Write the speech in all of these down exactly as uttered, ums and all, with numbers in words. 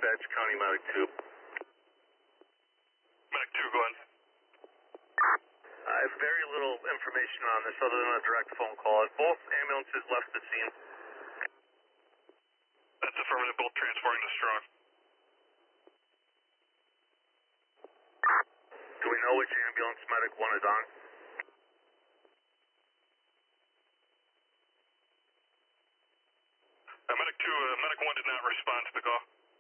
dispatch, County Medic two. Medic two, go ahead. I have very little information on this other than a direct phone call. Have both ambulances left the scene? That's affirmative, both transporting to Strong. Do we know which ambulance Medic one is on? Uh, medic two, uh, Medic one did not respond to the call.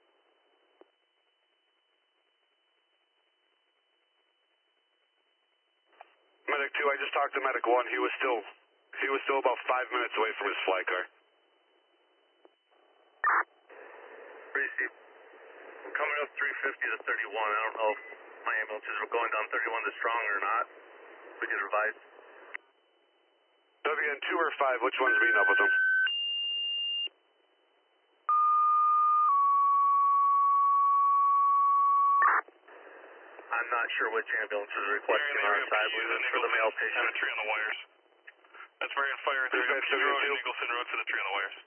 Medic two, I just talked to Medic one. He was still, he was still about five minutes away from his fly car. Receive. Coming up three fifty to thirty-one. I don't know if my ambulances were going down thirty-one to Strong or not. We could revise. W N two or five, which one's meeting up with them? I'm not sure which ambulance is requesting on our side, but it's for the male patient. And a tree on the wires. That's Variant Fire, three up Road and Eagleson Road for the tree on the wires.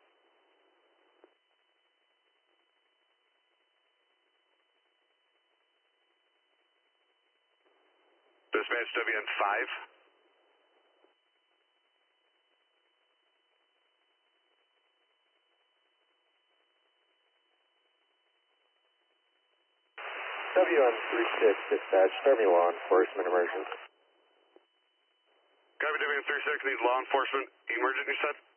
Dispatch W N five. W N three six, dispatch, Army law enforcement emergency. Copy, W N three six needs law enforcement emergent, you said?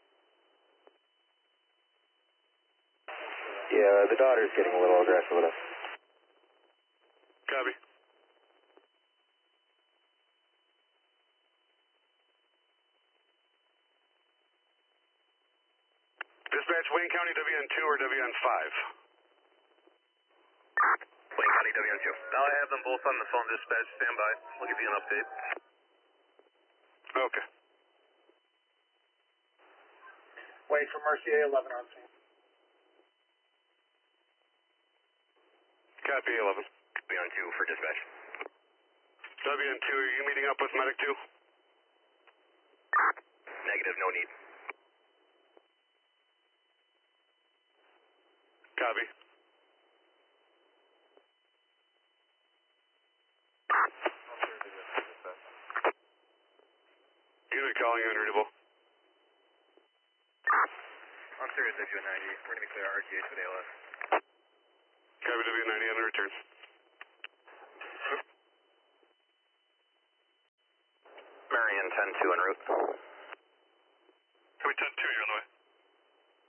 Yeah, the daughter's getting a little aggressive with us. Copy. Dispatch, Wayne County W N two or W N five? Wayne County W N two. Now I have them both on the phone, dispatch. Stand by. We'll give you an update. Okay. Wait for Mercier eleven on scene. Copy eleven. W N two for dispatch. W N two, are you meeting up with Medic two? Negative, no need. Copy. Unit calling unreadable. On Sirius W N ninety, we're going to be clear R T H with A L S. Copy, W N ninety on the return. Marion ten two en route.